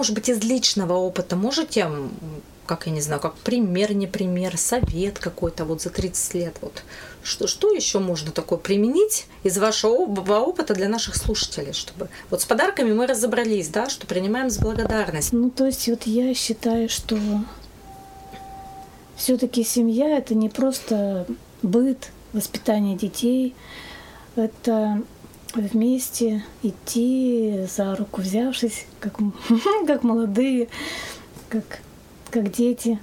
Может быть, из личного опыта можете, как я не знаю, как пример, не пример, совет какой-то вот за 30 лет, вот что еще можно такое применить из вашего опыта для наших слушателей, чтобы вот с подарками мы разобрались, да, что принимаем с благодарностью. Ну, то есть вот я считаю, что все-таки семья — это не просто быт, воспитание детей, это вместе идти за руку взявшись, как молодые, как дети,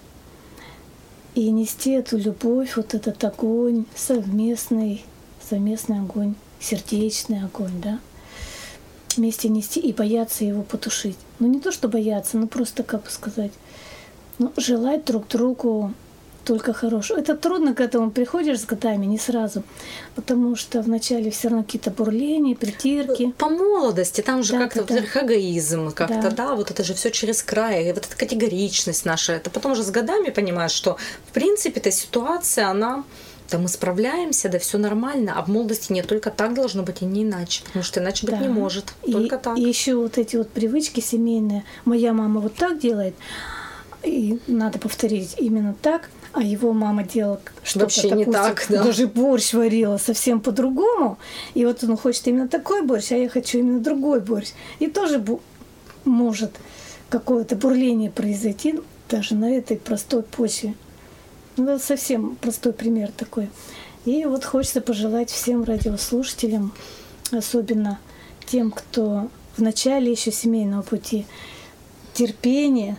и нести эту любовь, вот этот огонь, совместный огонь, сердечный огонь, да, вместе нести и бояться его потушить. Ну не то, что бояться, но просто, как бы сказать, желать друг другу только хорошего. Это трудно, к этому приходишь с годами, не сразу, потому что вначале все равно какие-то бурления, притирки. По молодости, там же как-то эгоизм, как-то, да, вот это же все через край, и вот эта категоричность наша, это потом уже с годами понимаешь, что в принципе эта ситуация, она, да мы справляемся, да все нормально, а в молодости нет, только так должно быть и не иначе, потому что иначе быть не может, только так. И еще вот эти вот привычки семейные, моя мама вот так делает, и надо повторить именно так, а его мама делала что-то вообще не так, да. Даже борщ варила совсем по-другому. И вот он хочет именно такой борщ, а я хочу именно другой борщ. И тоже может какое-то бурление произойти даже на этой простой почве. Ну, это совсем простой пример такой. И вот хочется пожелать всем радиослушателям, особенно тем, кто в начале еще семейного пути, терпения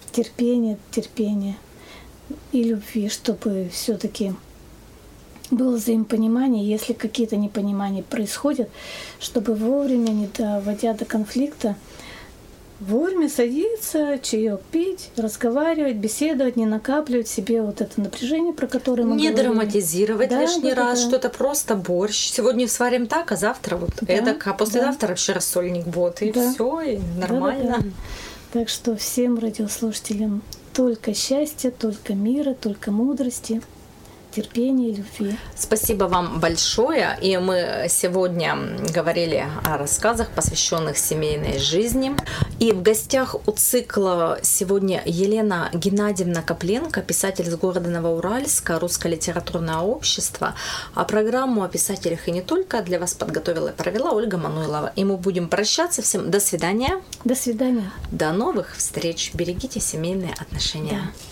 и любви, чтобы все-таки было взаимопонимание, если какие-то непонимания происходят, чтобы вовремя, не доводя до конфликта, вовремя садиться, чаек пить, разговаривать, беседовать, не накапливать себе вот это напряжение, про которое мы говорили. Не драматизировать лишний раз, что это просто борщ. Сегодня сварим так, а завтра вот эдак, а послезавтра вообще рассольник будет, и все, и нормально. Так что всем радиослушателям только счастья, только мира, только мудрости, терпения и любви. Спасибо вам большое. И мы сегодня говорили о рассказах, посвященных семейной жизни. И в гостях у цикла сегодня Елена Геннадьевна Копленко, писатель из города Новоуральска, Русское литературное общество. А программу о писателях и не только для вас подготовила и провела Ольга Мануйлова. И мы будем прощаться. Всем до свидания. До свидания. До новых встреч. Берегите семейные отношения. Да.